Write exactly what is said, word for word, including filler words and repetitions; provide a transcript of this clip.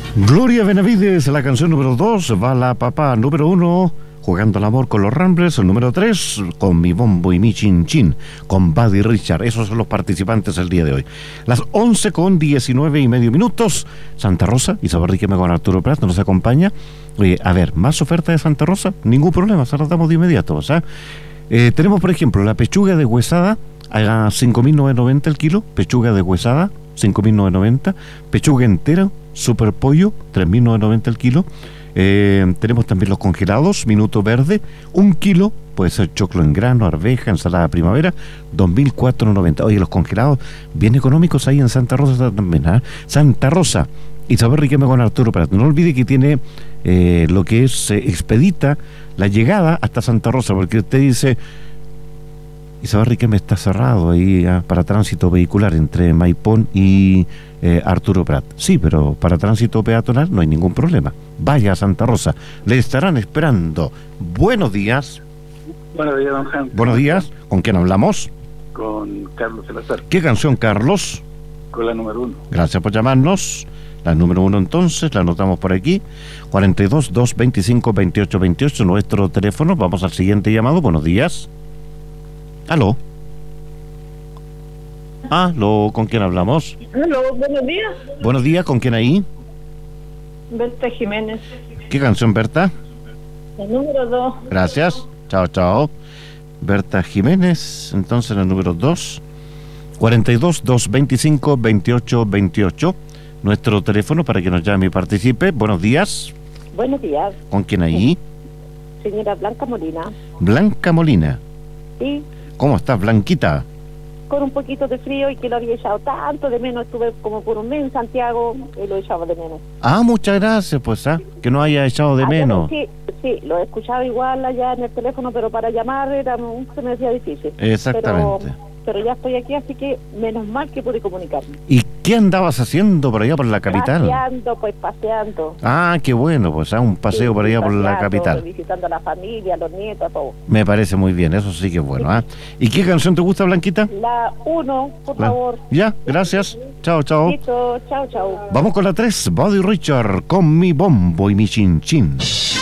Gloria Benavides, la canción número dos, va la papá número uno, Jugando al amor con los Ramblers, el número tres, con mi bombo y mi chin chin, con Buddy Richard. Esos son los participantes el día de hoy. Las once con diecinueve y medio minutos, Santa Rosa, Isabel Riquelme con Arturo Prat nos acompaña. Oye, a ver, ¿más oferta de Santa Rosa? Ningún problema, se las damos de inmediato, o sea, eh, tenemos por ejemplo la pechuga de huesada a cinco mil novecientos noventa el kilo, pechuga de huesada, cinco mil novecientos noventa, pechuga entera, super pollo, tres mil novecientos noventa el kilo. Eh, tenemos también los congelados, minuto verde, un kilo, puede ser choclo en grano, arveja, ensalada primavera, dos mil cuatrocientos noventa. Oye, los congelados bien económicos ahí en Santa Rosa también, ¿eh? Santa Rosa, Isabel Riquelme con Arturo Prat. No olvide que tiene eh, lo que es eh, expedita la llegada hasta Santa Rosa, porque usted dice, Isabel Riquelme está cerrado ahí ¿eh? para tránsito vehicular entre Maipón y eh, Arturo Prat. Sí, pero para tránsito peatonal no hay ningún problema. Vaya a Santa Rosa, le estarán esperando. Buenos días. Buenos días, don Hans. Buenos días, ¿con quién hablamos? Con Carlos Salazar. ¿Qué canción, Carlos? Con la número uno. Gracias por llamarnos. La número uno entonces, la anotamos por aquí. cuarenta y dos, doscientos veinticinco, veintiocho veintiocho, nuestro teléfono. Vamos al siguiente llamado. Buenos días. Aló. Aló, ¿con quién hablamos? Aló, buenos días. Buenos días, ¿con quién ahí? Berta Jiménez. ¿Qué canción, Berta? La número dos. Gracias. Chao, chao. Berta Jiménez, entonces la número dos. cuarenta y dos, doscientos veinticinco, veintiocho veintiocho. Nuestro teléfono para que nos llame y participe. Buenos días. Buenos días. ¿Con quién ahí? Señora Blanca Molina. Blanca Molina. Sí, ¿Cómo estás, Blanquita? con un poquito de frío y que lo había echado tanto de menos. Estuve como por un mes en Santiago y lo echaba de menos. Ah, muchas gracias, pues, ¿ah? Que no haya echado de Ah, ya, menos. Sí, sí, lo he escuchado igual allá en el teléfono, pero para llamar era, se me hacía difícil. Exactamente. Pero, pero ya estoy aquí, así que menos mal que pude comunicarme. ¿Y qué andabas haciendo por allá por la capital? Paseando, pues paseando. Ah, qué bueno, pues, ¿ah? Un paseo Sí, por allá por la paseando, capital. Visitando a la familia, a los nietos, a todo. Me parece muy bien, eso sí que es bueno, ¿ah? ¿Y qué canción te gusta, Blanquita? La uno, por La- favor. Ya, gracias. Chao, chao. Listo, chao, chao. Vamos con la tres, Buddy Richard, con mi bombo y mi chin chin.